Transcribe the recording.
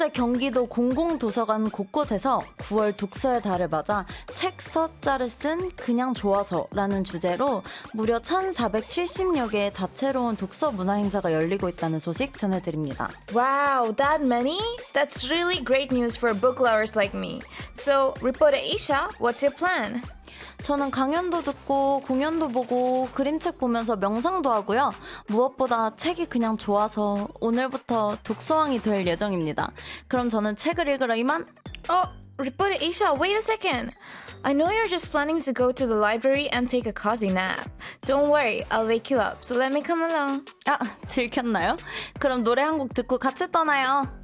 경기도 공공도서관 곳곳에서 9월 독서의 달을 맞아 책 서자를 쓴 그냥 좋아서라는 주제로 무려 1,470여 개의 다채로운 독서 문화 행사가 열리고 있다는 소식 전해드립니다. Wow, that many? That's really great news for book lovers like me. So, reporter Asia, what's your plan? 저는 강연도 듣고 공연도 보고 그림책 보면서 명상도 하고요. 무엇보다 책이 그냥 좋아서 오늘부터 독서왕이 될 예정입니다. 그럼 저는 책을 읽으러 이만. Reporter Asia, wait a second. I know you're just planning to go to the library and take a cozy nap. Don't worry, I'll wake you up. So let me come along. 들켰나요? 그럼 노래 한 곡 듣고 같이 떠나요.